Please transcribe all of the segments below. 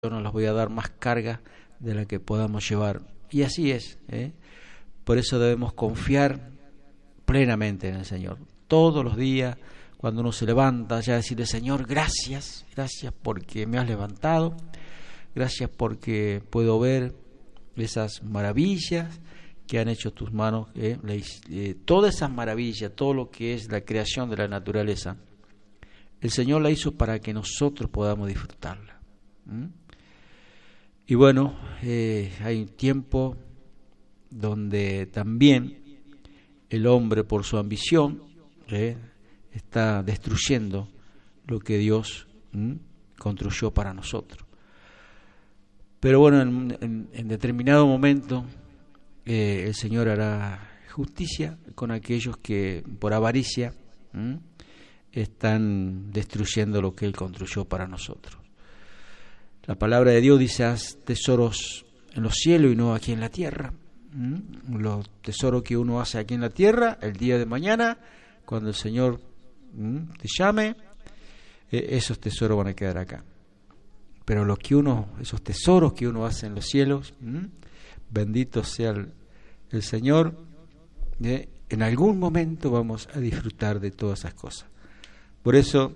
yo no les voy a dar más carga de la que podamos llevar. Y así es, ¿eh? Por eso debemos confiar plenamente en el Señor. Todos los días, cuando uno se levanta, ya decirle: Señor, gracias, gracias porque me has levantado, gracias porque puedo ver esas maravillas que han hecho tus manos, todas esas maravillas, todo lo que es la creación de la naturaleza, el Señor la hizo para que nosotros podamos disfrutarla. Y bueno, hay un tiempo donde también el hombre, por su ambición, está destruyendo lo que Dios construyó para nosotros. Pero bueno, en determinado momento el Señor hará justicia con aquellos que por avaricia están destruyendo lo que Él construyó para nosotros. La palabra de Dios dice: haz tesoros en los cielos y no aquí en la tierra. Los tesoros que uno hace aquí en la tierra, el día de mañana, cuando el Señor te llame, esos tesoros van a quedar acá. Pero esos tesoros que uno hace en los cielos, bendito sea el Señor, en algún momento vamos a disfrutar de todas esas cosas. Por eso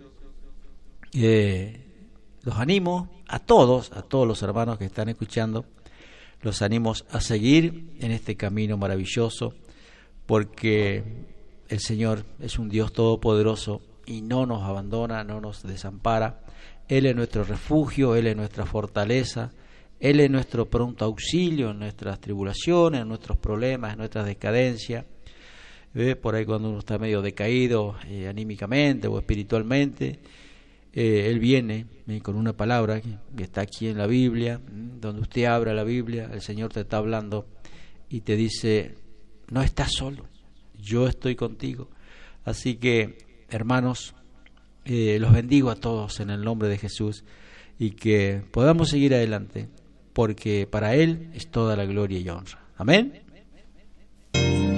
los animo a todos los hermanos que están escuchando, los animo a seguir en este camino maravilloso, porque el Señor es un Dios todopoderoso y no nos abandona, no nos desampara. Él es nuestro refugio, Él es nuestra fortaleza, Él es nuestro pronto auxilio en nuestras tribulaciones, en nuestros problemas, en nuestras decadencias. Por ahí cuando uno está medio decaído anímicamente o espiritualmente, Él viene con una palabra que está aquí en la Biblia. Donde usted abra la Biblia, el Señor te está hablando y te dice: no estás solo, yo estoy contigo. Así que, hermanos, los bendigo a todos en el nombre de Jesús, y que podamos seguir adelante, porque para Él es toda la gloria y honra. Amén.